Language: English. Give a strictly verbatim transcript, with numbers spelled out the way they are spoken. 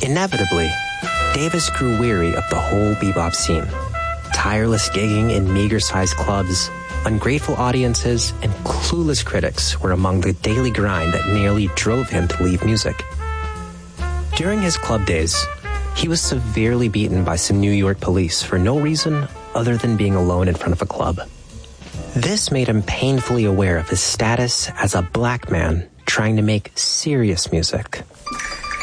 Inevitably, Davis grew weary of the whole bebop scene. Tireless gigging in meager-sized clubs, ungrateful audiences, and clueless critics were among the daily grind that nearly drove him to leave music. During his club days, he was severely beaten by some New York police for no reason other than being alone in front of a club. This made him painfully aware of his status as a black man trying to make serious music.